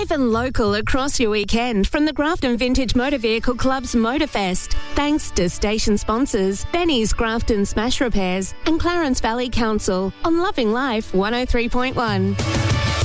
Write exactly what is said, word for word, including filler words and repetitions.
Live and local across your weekend from the Grafton Vintage Motor Vehicle Club's Motorfest. Thanks to station sponsors Benny's Grafton Smash Repairs and Clarence Valley Council on Loving Life one oh three point one.